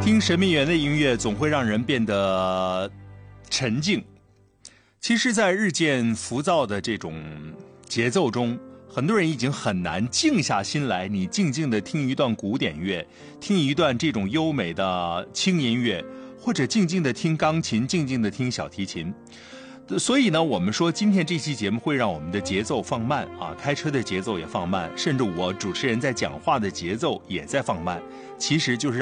听神秘园的音乐总会让人变得沉静。其实在日渐浮躁的这种节奏中，很多人已经很难静下心来，你静静地听一段古典乐，听一段这种优美的轻音乐，或者静静地听钢琴，静静地听小提琴。所以呢，我们说今天这期节目会让我们的节奏放慢啊，开车的节奏也放慢，甚至我主持人在讲话的节奏也在放慢，其实就是